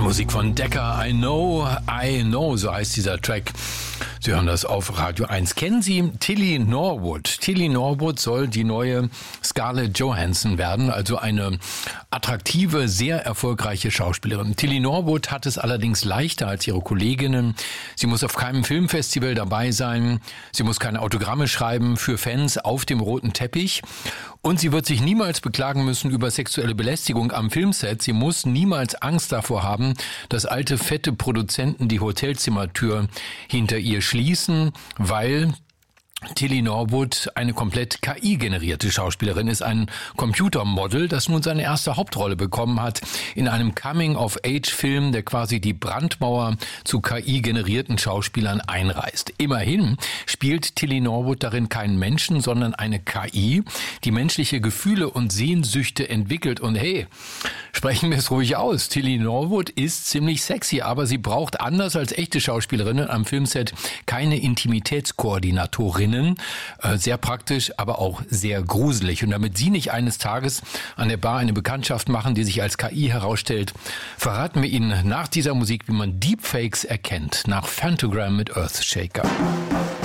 Musik von Decca, I Know, so heißt dieser Track. Sie hören das auf Radio 1. Kennen Sie Tilly Norwood? Tilly Norwood soll die neue Scarlett Johansson werden, also eine attraktive, sehr erfolgreiche Schauspielerin. Tilly Norwood hat es allerdings leichter als ihre Kolleginnen. Sie muss auf keinem Filmfestival dabei sein. Sie muss keine Autogramme schreiben für Fans auf dem roten Teppich. Und sie wird sich niemals beklagen müssen über sexuelle Belästigung am Filmset. Sie muss niemals Angst davor haben, dass alte, fette Produzenten die Hotelzimmertür hinter ihr schließen, weil Tilly Norwood eine komplett KI-generierte Schauspielerin ist, ein Computermodel, das nun seine erste Hauptrolle bekommen hat in einem Coming-of-Age-Film, der quasi die Brandmauer zu KI-generierten Schauspielern einreißt. Immerhin spielt Tilly Norwood darin keinen Menschen, sondern eine KI, die menschliche Gefühle und Sehnsüchte entwickelt. Und hey, sprechen wir es ruhig aus, Tilly Norwood ist ziemlich sexy, aber sie braucht anders als echte Schauspielerinnen am Filmset keine Intimitätskoordinatorin. Sehr praktisch, aber auch sehr gruselig. Und damit Sie nicht eines Tages an der Bar eine Bekanntschaft machen, die sich als KI herausstellt, verraten wir Ihnen nach dieser Musik, wie man Deepfakes erkennt, nach Phantogram mit Earthshaker.